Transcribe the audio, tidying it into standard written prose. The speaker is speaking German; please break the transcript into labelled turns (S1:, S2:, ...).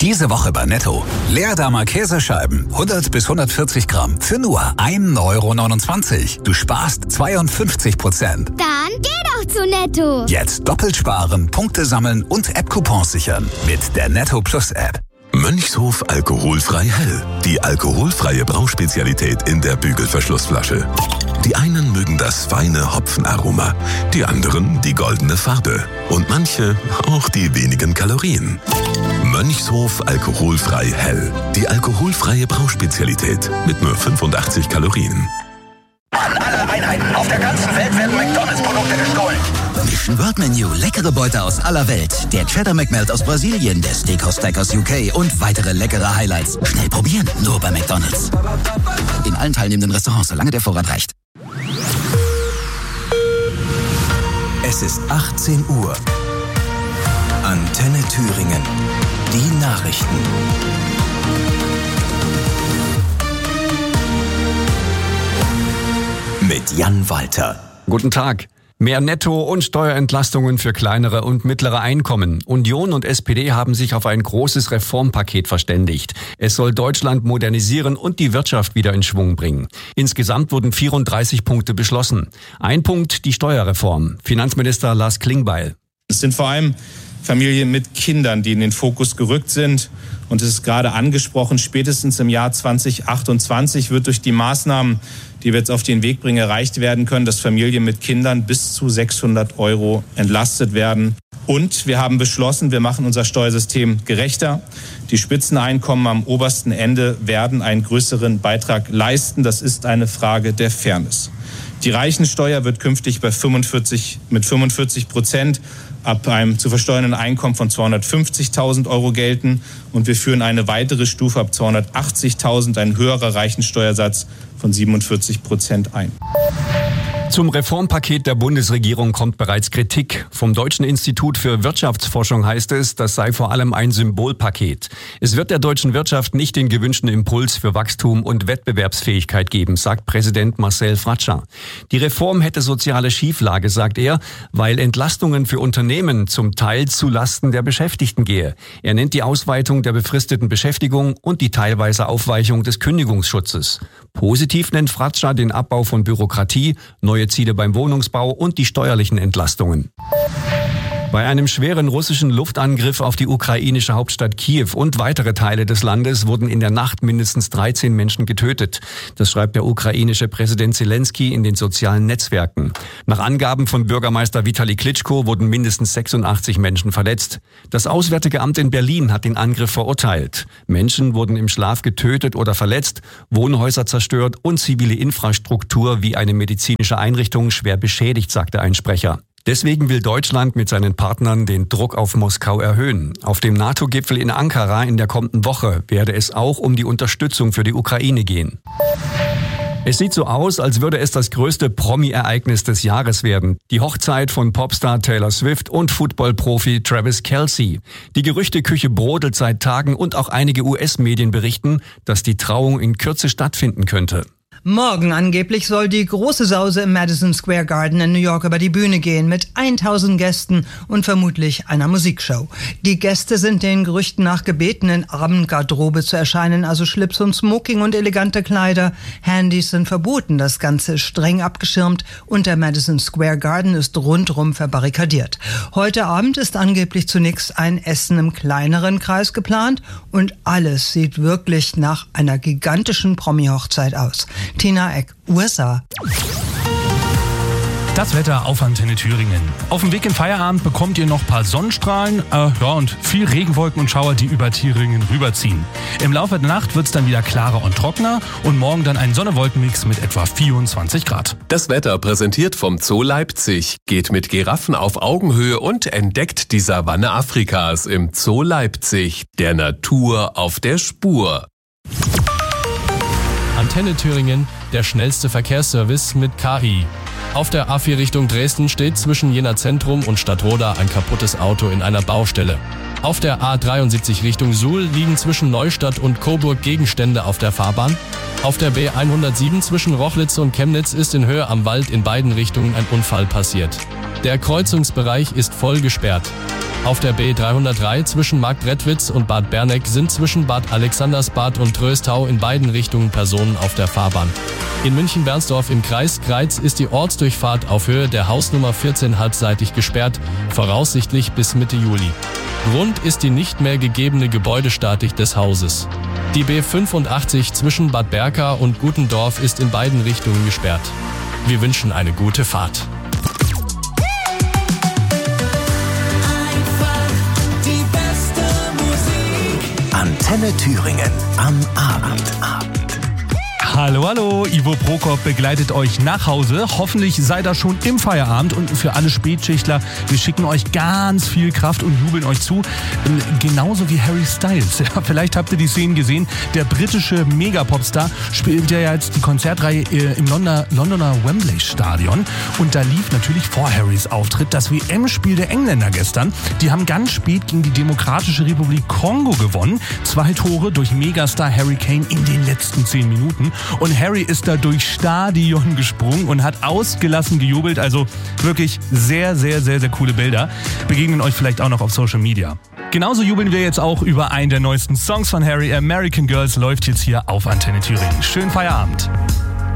S1: Diese Woche bei Netto. Leerdammer Käsescheiben, 100 bis 140 Gramm für nur 1,29 €. Du sparst 52%.
S2: Dann geh doch zu Netto.
S1: Jetzt doppelt sparen, Punkte sammeln und App-Coupons sichern mit der Netto Plus App.
S3: Mönchshof alkoholfrei hell. Die alkoholfreie Brauspezialität in der Bügelverschlussflasche. Die einen mögen das feine Hopfenaroma, die anderen die goldene Farbe und manche auch die wenigen Kalorien. Mönchshof alkoholfrei hell. Die alkoholfreie Brauspezialität mit nur 85 Kalorien.
S4: An alle Einheiten auf der ganzen Welt werden McDonalds-Produkte gestohlen.
S5: Mission World Menu, leckere Beute aus aller Welt. Der Cheddar McMelt aus Brasilien, der Steakhouse Stack aus UK und weitere leckere Highlights. Schnell probieren, nur bei McDonalds. In allen teilnehmenden Restaurants, solange der Vorrat reicht.
S6: Es ist 18 Uhr. Antenne Thüringen. Die Nachrichten. Mit Jan Walter.
S7: Guten Tag. Mehr Netto- und Steuerentlastungen für kleinere und mittlere Einkommen. Union und SPD haben sich auf ein großes Reformpaket verständigt. Es soll Deutschland modernisieren und die Wirtschaft wieder in Schwung bringen. Insgesamt wurden 34 Punkte beschlossen. Ein Punkt, die Steuerreform. Finanzminister Lars Klingbeil.
S8: Es sind vor allem Familien mit Kindern, die in den Fokus gerückt sind. Und es ist gerade angesprochen, spätestens im Jahr 2028 wird durch die Maßnahmen, die wir jetzt auf den Weg bringen, erreicht werden können, dass Familien mit Kindern bis zu 600 € entlastet werden. Und wir haben beschlossen, wir machen unser Steuersystem gerechter. Die Spitzeneinkommen am obersten Ende werden einen größeren Beitrag leisten. Das ist eine Frage der Fairness. Die Reichensteuer wird künftig mit 45% ab einem zu versteuernden Einkommen von 250.000 € gelten. Und wir führen eine weitere Stufe ab 280.000, ein höherer Reichensteuersatz von 47% ein.
S7: Zum Reformpaket der Bundesregierung kommt bereits Kritik. Vom Deutschen Institut für Wirtschaftsforschung heißt es, das sei vor allem ein Symbolpaket. Es wird der deutschen Wirtschaft nicht den gewünschten Impuls für Wachstum und Wettbewerbsfähigkeit geben, sagt Präsident Marcel Fratscher. Die Reform hätte soziale Schieflage, sagt er, weil Entlastungen für Unternehmen zum Teil zu Lasten der Beschäftigten gehe. Er nennt die Ausweitung der befristeten Beschäftigung und die teilweise Aufweichung des Kündigungsschutzes. Positiv nennt Fratscher den Abbau von Bürokratie, neue Ziele beim Wohnungsbau und die steuerlichen Entlastungen. Bei einem schweren russischen Luftangriff auf die ukrainische Hauptstadt Kiew und weitere Teile des Landes wurden in der Nacht mindestens 13 Menschen getötet. Das schreibt der ukrainische Präsident Zelensky in den sozialen Netzwerken. Nach Angaben von Bürgermeister Vitali Klitschko wurden mindestens 86 Menschen verletzt. Das Auswärtige Amt in Berlin hat den Angriff verurteilt. Menschen wurden im Schlaf getötet oder verletzt, Wohnhäuser zerstört und zivile Infrastruktur wie eine medizinische Einrichtung schwer beschädigt, sagte ein Sprecher. Deswegen will Deutschland mit seinen Partnern den Druck auf Moskau erhöhen. Auf dem NATO-Gipfel in Ankara in der kommenden Woche werde es auch um die Unterstützung für die Ukraine gehen. Es sieht so aus, als würde es das größte Promi-Ereignis des Jahres werden. Die Hochzeit von Popstar Taylor Swift und Football-Profi Travis Kelce. Die Gerüchteküche brodelt seit Tagen und auch einige US-Medien berichten, dass die Trauung in Kürze stattfinden könnte.
S9: Morgen angeblich soll die große Sause im Madison Square Garden in New York über die Bühne gehen mit 1000 Gästen und vermutlich einer Musikshow. Die Gäste sind den Gerüchten nach gebeten, in Abendgarderobe zu erscheinen, also Schlips und Smoking und elegante Kleider. Handys sind verboten, das Ganze ist streng abgeschirmt und der Madison Square Garden ist rundrum verbarrikadiert. Heute Abend ist angeblich zunächst ein Essen im kleineren Kreis geplant und alles sieht wirklich nach einer gigantischen Promi-Hochzeit aus. Tina Eck, USA.
S10: Das Wetter auf Antenne Thüringen. Auf dem Weg in Feierabend bekommt ihr noch ein paar Sonnenstrahlen und viel Regenwolken und Schauer, die über Thüringen rüberziehen. Im Laufe der Nacht wird es dann wieder klarer und trockener und morgen dann ein Sonne-Wolken-Mix mit etwa 24 Grad.
S11: Das Wetter präsentiert vom Zoo Leipzig. Geht mit Giraffen auf Augenhöhe und entdeckt die Savanne Afrikas im Zoo Leipzig. Der Natur auf der Spur.
S12: Antenne Thüringen, der schnellste Verkehrsservice mit KI. Auf der A4 Richtung Dresden steht zwischen Jena Zentrum und Stadtroda ein kaputtes Auto in einer Baustelle. Auf der A73 Richtung Suhl liegen zwischen Neustadt und Coburg Gegenstände auf der Fahrbahn. Auf der B107 zwischen Rochlitz und Chemnitz ist in Höhe am Wald in beiden Richtungen ein Unfall passiert. Der Kreuzungsbereich ist voll gesperrt. Auf der B303 zwischen Marktredwitz und Bad Berneck sind zwischen Bad Alexandersbad und Tröstau in beiden Richtungen Personen auf der Fahrbahn. In München-Bernsdorf im Kreis Greiz ist die Ortsdurchfahrt auf Höhe der Hausnummer 14 halbseitig gesperrt, voraussichtlich bis Mitte Juli. Grund ist die nicht mehr gegebene Gebäudestatik des Hauses. Die B85 zwischen Bad Berka und Gutendorf ist in beiden Richtungen gesperrt. Wir wünschen eine gute Fahrt.
S6: Antenne Thüringen am Abend.
S10: Hallo, hallo, Ivo Prokop begleitet euch nach Hause. Hoffentlich seid ihr schon im Feierabend und für alle Spätschichtler, wir schicken euch ganz viel Kraft und jubeln euch zu. Genauso wie Harry Styles. Ja, vielleicht habt ihr die Szenen gesehen. Der britische Megapopstar spielt ja jetzt die Konzertreihe im Londoner Wembley Stadion. Und da lief natürlich vor Harrys Auftritt das WM-Spiel der Engländer gestern. Die haben ganz spät gegen die Demokratische Republik Kongo gewonnen. 2 Tore durch Megastar Harry Kane in den letzten 10 Minuten. Und Harry ist da durchs Stadion gesprungen und hat ausgelassen gejubelt. Also wirklich sehr, sehr, sehr, sehr coole Bilder. Begegnen euch vielleicht auch noch auf Social Media. Genauso jubeln wir jetzt auch über einen der neuesten Songs von Harry. American Girls läuft jetzt hier auf Antenne Thüringen. Schönen Feierabend.